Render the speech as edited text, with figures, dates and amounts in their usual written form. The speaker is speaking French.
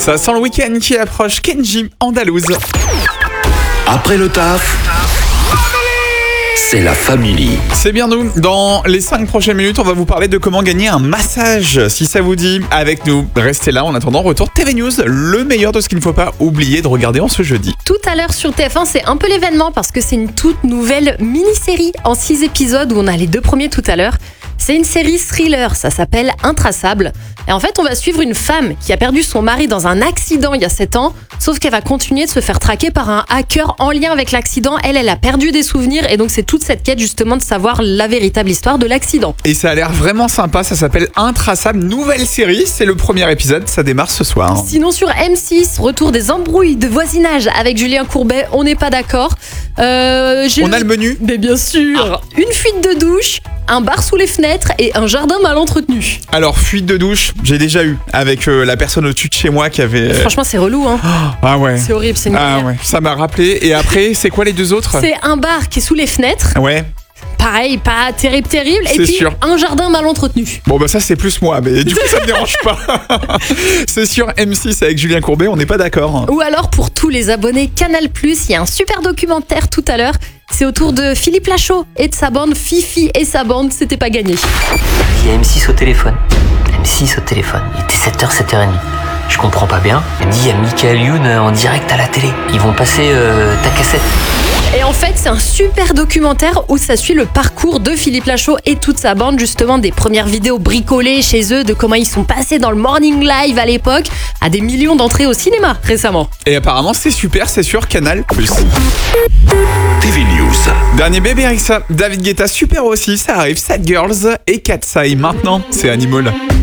Ça sent le week-end qui approche. Kenji, Andalouse. Après le taf, c'est la famille. C'est bien nous. Dans les 5 prochaines minutes, on va vous parler de comment gagner un massage. Si ça vous dit, avec nous, restez là. En attendant, retour TV News, le meilleur de ce qu'il ne faut pas oublier de regarder en ce jeudi. Tout à l'heure sur TF1, c'est un peu l'événement parce que c'est une toute nouvelle mini-série en 6 épisodes où on a les 2 premiers tout à l'heure. C'est une série thriller, ça s'appelle Intraçable. Et en fait, on va suivre une femme qui a perdu son mari dans un accident il y a 7 ans, sauf qu'elle va continuer de se faire traquer par un hacker en lien avec l'accident. Elle a perdu des souvenirs et donc c'est toute cette quête justement de savoir la véritable histoire de l'accident. Et ça a l'air vraiment sympa, ça s'appelle Intraçable, nouvelle série, c'est le premier épisode, ça démarre ce soir. Sinon sur M6, retour des embrouilles de voisinage avec Julien Courbet, on n'est pas d'accord. On a le menu. Mais bien sûr, une fuite de douche, un bar sous les fenêtres et un jardin mal entretenu. Alors, fuite de douche, j'ai déjà eu avec la personne au-dessus de chez moi qui avait... Franchement, c'est relou, hein. Ah ouais. C'est horrible, c'est une Ah galère. ouais, ça m'a rappelé. Et après, c'est quoi les deux autres? C'est un bar qui est sous les fenêtres. Ouais. Pareil, pas terrible. Et C'est puis sûr. un jardin mal entretenu. Bon bah ça c'est plus moi, mais du coup ça me dérange pas. C'est sur M6 avec Julien Courbet, on n'est pas d'accord. Ou alors pour tous les abonnés Canal+, il y a un super documentaire tout à l'heure. C'est autour de Philippe Lachaud et de sa bande Fifi et sa bande, c'était pas gagné. Il y a M6 au téléphone. M6 au téléphone. Il était 7h, 7h30. Je comprends pas bien. Elle me dit, il y a Michael Youn en direct à la télé. Ils vont passer ta cassette. Et en fait, c'est un super documentaire où ça suit le parcours de Philippe Lachaud et toute sa bande, justement des premières vidéos bricolées chez eux, de comment ils sont passés dans le Morning Live à l'époque, à des millions d'entrées au cinéma récemment. Et apparemment c'est super, c'est sur Canal+. TV News. Dernier bébé avec ça, David Guetta super aussi, ça arrive, Sad Girls et Katsai. Maintenant, c'est Animal.